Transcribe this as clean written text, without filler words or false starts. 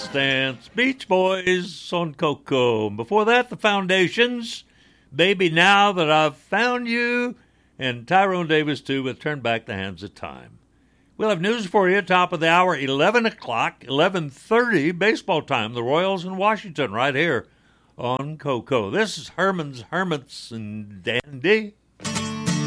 Let's Dance. Beach Boys on Coco. Before that, the Foundations. Baby, Now That I've Found You. And Tyrone Davis, too, with Turn Back the Hands of Time. We'll have news for you, top of the hour, 11 o'clock, 11:30, baseball time. The Royals in Washington right here on Coco. This is Herman's Hermits and Dandy.